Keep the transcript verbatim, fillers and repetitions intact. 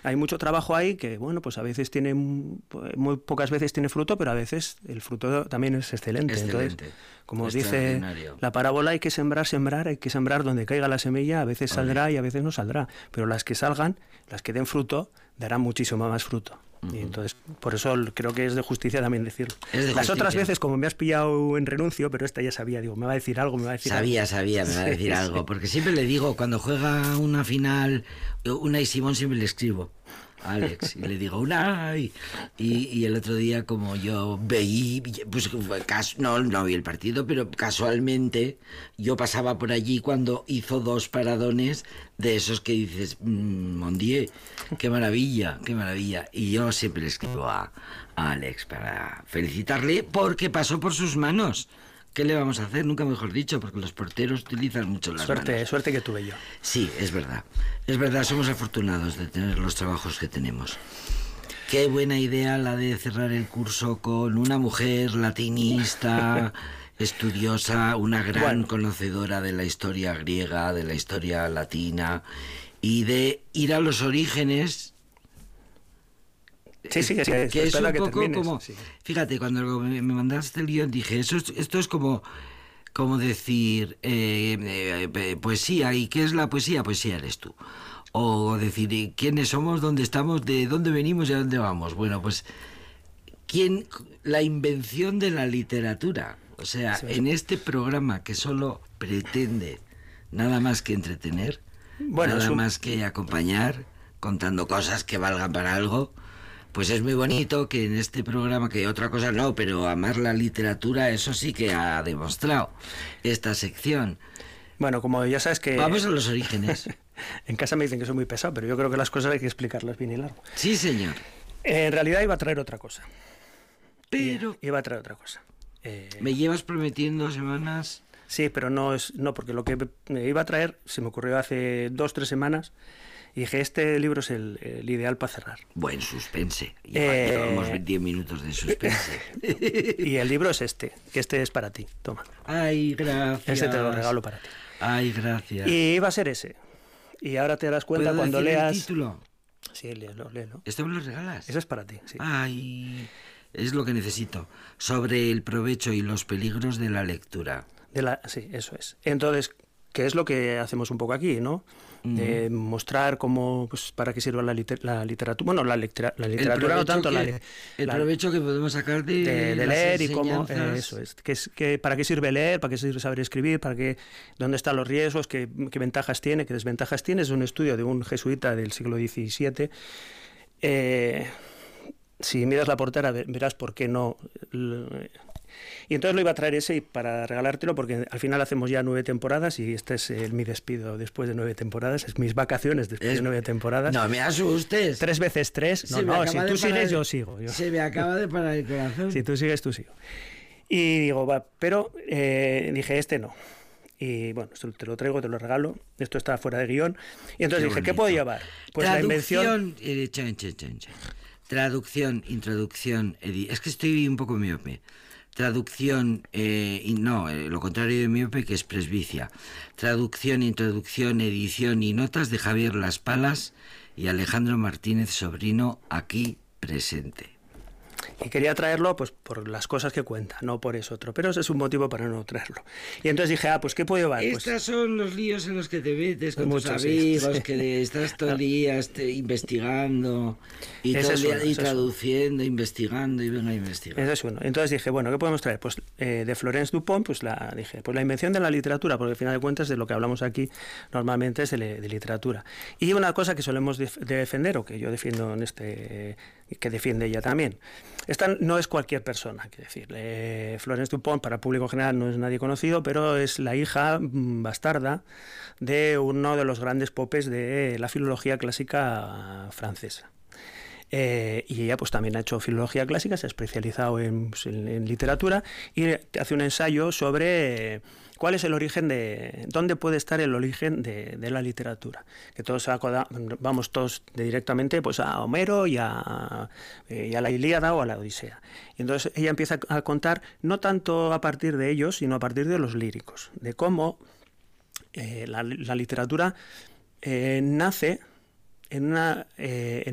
hay mucho trabajo ahí que, bueno, pues a veces tiene, muy pocas veces tiene fruto, pero a veces el fruto también es excelente. Excelente. Entonces, como dice la parábola, hay que sembrar, sembrar, hay que sembrar donde caiga la semilla, a veces saldrá y a veces no saldrá, pero las que salgan, las que den fruto, darán muchísimo más fruto. Y entonces, por eso creo que es de justicia también decirlo. De Las justicia. Otras veces, como me has pillado en renuncio, pero esta ya sabía, digo, me va a decir algo, me va a decir sabía, algo. Sabía, me va a decir sí, algo, sí. Porque siempre le digo, cuando juega una final, una y Simón siempre le escribo a Alex, y le digo, una y, y el otro día como yo veí, pues no, no vi el partido, pero casualmente yo pasaba por allí cuando hizo dos paradones de esos que dices, mmm, Mondier, qué maravilla, qué maravilla. Y yo siempre le escribo a, a Alex para felicitarle porque pasó por sus manos. ¿Qué le vamos a hacer? Nunca mejor dicho, porque los porteros utilizan mucho las suerte, manos. Suerte que tuve yo. Sí, es verdad. Es verdad, somos afortunados de tener los trabajos que tenemos. Qué buena idea la de cerrar el curso con una mujer latinista, estudiosa, una gran bueno. conocedora de la historia griega, de la historia latina, y de ir a los orígenes. Sí, sí, sí, que, que es un que poco termines, como, sí. Fíjate, cuando me mandaste el guión dije, eso es, esto es como, como decir eh, eh, poesía, ¿y qué es la poesía? Poesía eres tú. O decir, ¿quiénes somos? ¿Dónde estamos? ¿De dónde venimos y a dónde vamos? Bueno, pues, ¿quién? La invención de la literatura. O sea, sí, en este programa que solo pretende nada más que entretener, bueno, nada un... más que acompañar, contando cosas que valgan para algo. Pues es muy bonito que en este programa, que otra cosa no, pero amar la literatura, eso sí que ha demostrado esta sección. Bueno, como ya sabes que... Vamos a los orígenes. En casa me dicen que soy muy pesado, pero yo creo que las cosas hay que explicarlas bien y largo. Sí, señor. Eh, en realidad iba a traer otra cosa. Pero... Iba a traer otra cosa. Eh... ¿Me llevas prometiendo semanas? Sí, pero no es... No, porque lo que me iba a traer se me ocurrió hace dos, tres semanas. Y dije, este libro es el, el ideal para cerrar. Buen suspense. Eh... Llevamos diez minutos de suspense. Y el libro es este, que este es para ti. Toma. Ay, gracias. Este te lo regalo para ti. Ay, gracias. Y iba a ser ese. Y ahora te das cuenta cuando leas... el título? Sí, léelo, léelo. ¿Esto me lo regalas? Eso es para ti, sí. Ay, es lo que necesito. Sobre el provecho y los peligros de la lectura. De la... Sí, eso es. Entonces... que es lo que hacemos un poco aquí, ¿no? Uh-huh. Eh, mostrar cómo, pues, para qué sirve la, liter- la literatura, bueno, la, litera- la literatura no tanto, que, la, el la, provecho que podemos sacar de, de, de leer y cómo, eh, eso es, que es que para qué sirve leer, para qué sirve saber escribir, para qué, dónde están los riesgos, qué, qué ventajas tiene, qué desventajas tiene. Es un estudio de un jesuita del siglo diecisiete. Eh, si miras la portada verás por qué no... Y entonces lo iba a traer ese para regalártelo porque al final hacemos ya nueve temporadas y este es el, mi despido después de nueve temporadas, es mis vacaciones después es... de nueve temporadas. No me asustes. Tres veces tres. No, no, si tú sigues yo sigo. Yo. Se me acaba de parar el corazón. Si tú sigues, tú sigo. Y digo, va, pero eh, dije, este no. Y bueno, esto te lo traigo, te lo regalo. Esto está fuera de guión. Y entonces qué dije, bonito. ¿Qué puedo llevar? Pues Traducción, la invención... Eh, chan, chan, chan, chan. Traducción, introducción, edi... es que estoy un poco miope. Traducción, eh, y no, eh, lo contrario de miope, que es presbicia. Traducción, introducción, edición y notas de Javier Las Palas y Alejandro Martínez Sobrino, aquí presente. Y quería traerlo pues por las cosas que cuenta, no por eso otro, pero ese es un motivo para no traerlo. Y entonces dije, ah, pues ¿qué puedo llevar? Estos pues, son los líos en los que te metes con muchos, tus amigos, sí. que estás todo el día este, investigando y, todo el día, uno, y traduciendo, es investigando y venga a investigar. Ese es uno. Entonces dije, bueno, ¿qué podemos traer? Pues eh, de Florence Dupont, pues la dije, pues la invención de la literatura, porque al final de cuentas de lo que hablamos aquí normalmente es de, de literatura. Y una cosa que solemos def- defender, o que yo defiendo en este, eh, que defiende ella también. Esta no es cualquier persona, quiero decir. Eh, Florence Dupont, para el público general, no es nadie conocido, pero es la hija mm, bastarda de uno de los grandes popes de la filología clásica francesa. Eh, y ella pues también ha hecho filología clásica, se ha especializado en, pues, en, en literatura y hace un ensayo sobre cuál es el origen de, dónde puede estar el origen de, de la literatura, que todos acoda, vamos todos de directamente pues a Homero y a, eh, y a la Ilíada o a la Odisea. Y entonces ella empieza a contar no tanto a partir de ellos, sino a partir de los líricos, de cómo eh, la, la literatura eh, nace en una... Eh, en